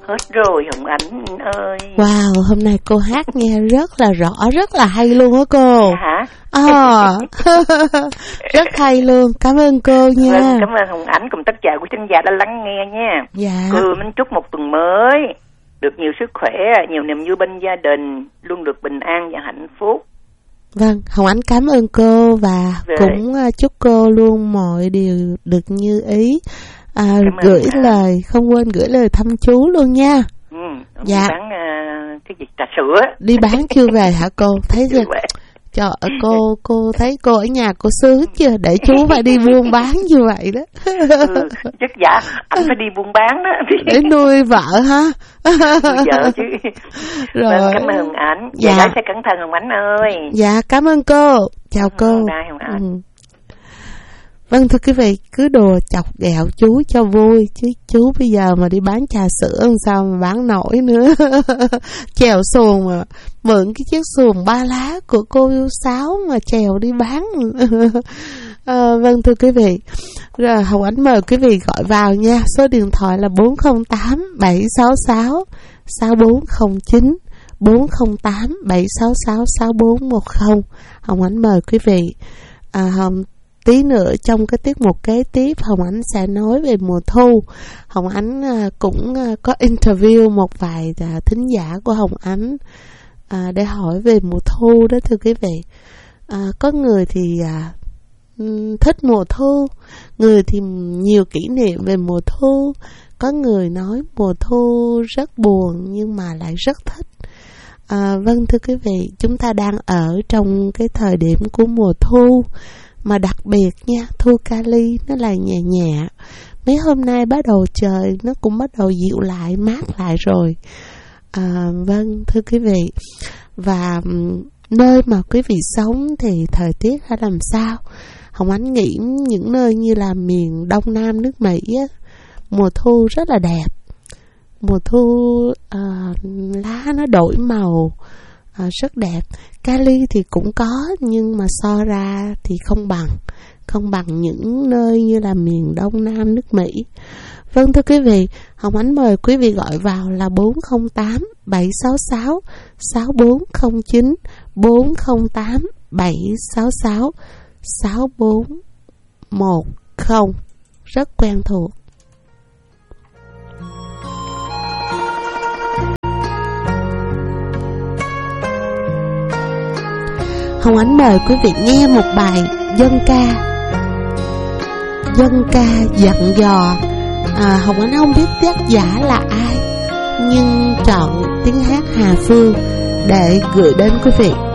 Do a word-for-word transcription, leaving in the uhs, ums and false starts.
Hết rồi Hồng Ánh ơi. Wow, hôm nay cô hát nghe rất là rõ, rất là hay luôn á cô. Hả? À, rất hay luôn, cảm ơn cô nha. Vâng, cảm ơn Hồng Ánh cùng tất cả quý khán giả đã lắng nghe nha. Dạ. Cô mình chúc một tuần mới được nhiều sức khỏe, nhiều niềm vui bên gia đình, luôn được bình an và hạnh phúc. Vâng, Hồng Ánh cảm ơn cô và Vậy. cũng chúc cô luôn mọi điều được như ý. À, gửi à. lời, không quên gửi lời thăm chú luôn nha. Ừ, dạ. Đi bán uh, cái gì trà sữa. Đi bán chưa về hả cô? Thấy chưa? Trời ơi, cô cô thấy cô ở nhà cô sướng chưa? Để chú phải đi buôn bán như vậy đó. Ừ, chắc dạ, anh phải đi buôn bán đó. Để nuôi vợ ha. Nuôi vợ chứ. Rồi. Vâng, cảm ơn Hồng Ánh. Dạ. Dạ, sẽ cẩn thận Hồng Ánh ơi. Dạ, cảm ơn cô. Chào cô. Bye Hồng Ánh. Ừ. Vâng, thưa quý vị, cứ đùa chọc ghẹo chú cho vui, chứ chú bây giờ mà đi bán trà sữa làm sao mà bán nổi nữa. Chèo xuồng mà, mượn cái chiếc xuồng ba lá của cô Sáu mà chèo đi bán. À, vâng, thưa quý vị, rồi Hồng Ánh mời quý vị gọi vào nha. Số điện thoại là bốn không tám bảy sáu sáu sáu bốn không chín, bốn không tám bảy sáu sáu sáu bốn một không. Hồng Ánh mời quý vị. À, Hồng tí nữa trong cái tiết mục kế tiếp Hồng Ánh sẽ nói về mùa thu. Hồng Ánh cũng có interview một vài thính giả của Hồng Ánh à, để hỏi về mùa thu đó thưa quý vị. À, có người thì à, thích mùa thu, người thì nhiều kỷ niệm về mùa thu, có người nói mùa thu rất buồn nhưng mà lại rất thích. À, vâng thưa quý vị, chúng ta đang ở trong cái thời điểm của mùa thu mà đặc biệt nha, thu Cali nó là nhẹ nhẹ. Mấy hôm nay bắt đầu trời nó cũng bắt đầu dịu lại, mát lại rồi. À, vâng thưa quý vị, và nơi mà quý vị sống thì thời tiết ra làm sao? Hồng Ánh nghĩ những nơi như là miền Đông Nam nước Mỹ á, mùa thu rất là đẹp. Mùa thu à, lá nó đổi màu à, rất đẹp. Cali thì cũng có nhưng mà so ra thì không bằng không bằng những nơi như là miền Đông Nam nước Mỹ. Vâng thưa quý vị, Hồng Ánh mời quý vị gọi vào là bốn không tám bảy sáu sáu sáu bốn không chín, bốn không tám bảy sáu sáu sáu bốn một không. Rất quen thuộc. Hồng Ánh mời quý vị nghe một bài dân ca Dân ca dặn dò. à, Hồng Ánh không biết tác giả là ai, nhưng chọn tiếng hát Hà Phương để gửi đến quý vị.